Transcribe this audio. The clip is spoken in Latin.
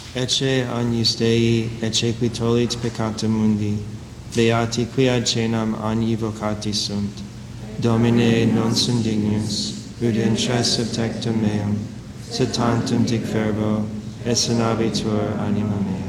Ecce agnus Dei, ecce qui tollit peccata mundi, beati qui ad cenam agni vocati sunt. Domine, non sum dignus, ut intres subtectum meum, sed tantum dic verbo, et sanabitur anima mea.